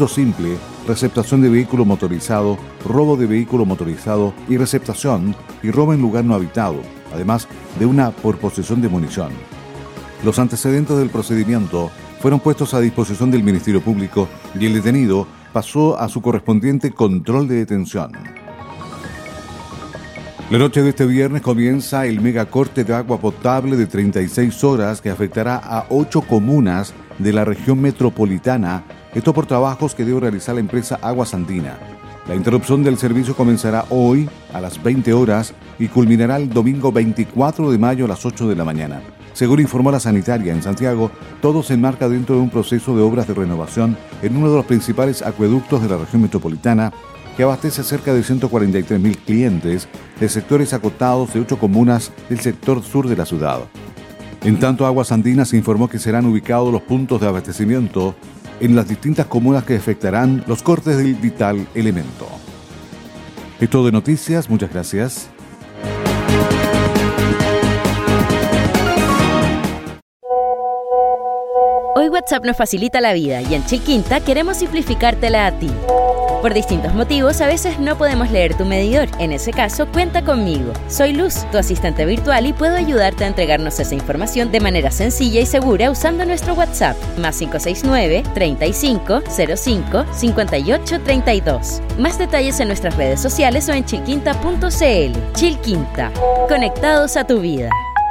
registro simple, receptación de vehículo motorizado, robo de vehículo motorizado y receptación y robo en lugar no habitado, además de una por posesión de munición. Los antecedentes del procedimiento fueron puestos a disposición del Ministerio Público y el detenido pasó a su correspondiente control de detención. La noche de este viernes comienza el megacorte de agua potable de 36 horas que afectará a 8 comunas de la región metropolitana, esto por trabajos que debe realizar la empresa Aguas Andina. La interrupción del servicio comenzará hoy a las 20 horas y culminará el domingo 24 de mayo a las 8 de la mañana. Según informó la sanitaria en Santiago, todo se enmarca dentro de un proceso de obras de renovación en uno de los principales acueductos de la región metropolitana que abastece a cerca de 143.000 clientes de sectores acotados de 8 comunas del sector sur de la ciudad. En tanto, Aguas Andinas informó que serán ubicados los puntos de abastecimiento en las distintas comunas que afectarán los cortes del vital elemento. Es todo de noticias, muchas gracias. Hoy WhatsApp nos facilita la vida y en Chilquinta queremos simplificártela a ti. Por distintos motivos, a veces no podemos leer tu medidor. En ese caso, cuenta conmigo. Soy Luz, tu asistente virtual, y puedo ayudarte a entregarnos esa información de manera sencilla y segura usando nuestro WhatsApp, más 569-3505-5832. Más detalles en nuestras redes sociales o en chilquinta.cl. Chilquinta, conectados a tu vida.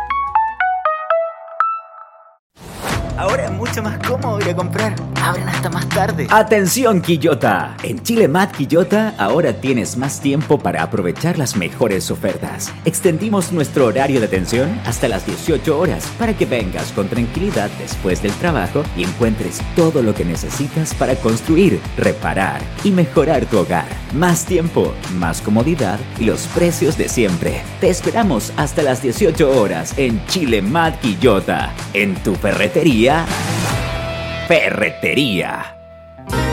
Ahora es mucho más cómodo ir a comprar. Abren hasta más tarde. ¡Atención, Quillota! En Chile Mat Quillota ahora tienes más tiempo para aprovechar las mejores ofertas. Extendimos nuestro horario de atención hasta las 18 horas para que vengas con tranquilidad después del trabajo y encuentres todo lo que necesitas para construir, reparar y mejorar tu hogar. Más tiempo, más comodidad y los precios de siempre. Te esperamos hasta las 18 horas en Chile Mat Quillota. En tu ferretería.